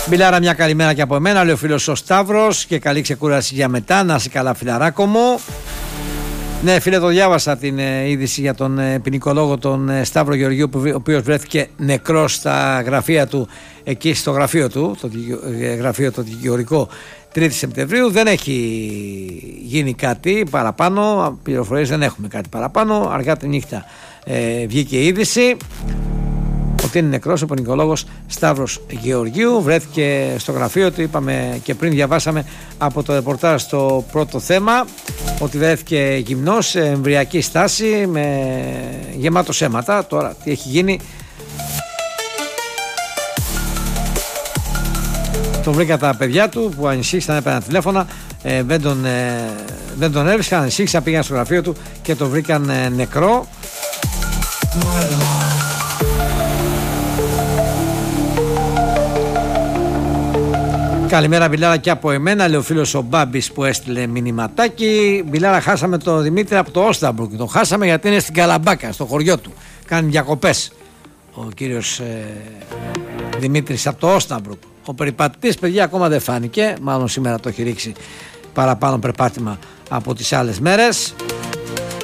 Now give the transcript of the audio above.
Μπιλάρα, μια καλημέρα και από εμένα, λέει ο φίλος ο Σταύρος, και καλή ξεκούραση για μετά. Να είσαι καλά, φιλαράκο μου. Ναι, φίλε, το διάβασα την είδηση για τον ποινικολόγο τον Σταύρο Γεωργίου, ο οποίος βρέθηκε νεκρός στα γραφεία του, εκεί στο γραφείο του, το γραφείο το δικηγορικό, 3η Σεπτεμβρίου. Δεν έχει γίνει κάτι παραπάνω, πληροφορίες δεν έχουμε κάτι παραπάνω. Αργά τη νύχτα βγήκε η είδηση ότι είναι νεκρός ο ποινικολόγος Σταύρος Γεωργίου. Βρέθηκε στο γραφείο του, είπαμε και πριν, διαβάσαμε από το ρεπορτάζ στο πρώτο θέμα ότι βρέθηκε γυμνός σε εμβρυακή στάση με γεμάτος αίματα. Τώρα τι έχει γίνει? Τον βρήκα τα παιδιά του που ανησύχησαν, έπαιρναν τηλέφωνα, δεν τον έβρισκαν, ανησύχησαν, πήγαν στο γραφείο του και τον βρήκαν νεκρό. Καλημέρα, Μπιλάρα, και από εμένα, λέει ο φίλος ο Μπάμπης που έστειλε μηνυματάκι. Μπιλάρα, χάσαμε τον Δημήτρη από το Όσταμπρουκ. Τον χάσαμε γιατί είναι στην Καλαμπάκα, στο χωριό του. Κάνει διακοπές ο κύριος Δημήτρης από το Όσταμπρουκ. Ο περιπατητής, παιδιά, ακόμα δεν φάνηκε. Μάλλον σήμερα το έχει ρίξει παραπάνω περπάτημα από τις άλλες μέρες.